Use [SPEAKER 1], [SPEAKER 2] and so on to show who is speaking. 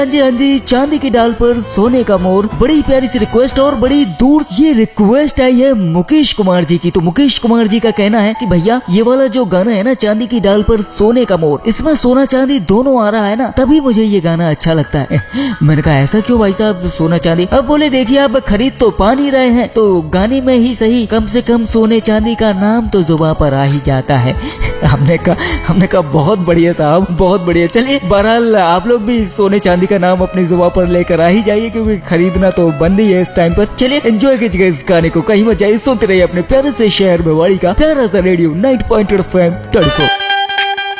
[SPEAKER 1] हाँ जी, चांदी की डाल पर सोने का मोर, बड़ी प्यारी सी रिक्वेस्ट और बड़ी दूर ये रिक्वेस्ट आई है मुकेश कुमार जी की। तो मुकेश कुमार जी का कहना है कि भैया ये वाला जो गाना है ना, चांदी की डाल पर सोने का मोर, इसमें सोना चांदी दोनों आ रहा है ना, तभी मुझे ये गाना अच्छा लगता है। मैंने कहा ऐसा क्यों भाई साहब, सोना चांदी? अब बोले देखिए आप खरीद तो पा नहीं रहे हैं, तो गाने में ही सही कम से कम सोने चांदी का नाम तो जुबान पर आ ही जाता है। हमने कहा बहुत बढ़िया साहब, बहुत बढ़िया। चलिए बहरहाल आप लोग भी सोने चांदी का नाम अपनी जुबान पर लेकर आ ही जाइए, क्योंकि खरीदना तो बंद ही है इस टाइम पर। चलिए एंजॉय कीजिएगा इस गाने को, कहीं मत जाइए, सुनते रहिए अपने प्यारे से शहर में वाड़ी का प्यारा सा रेडियो 90.8 FM।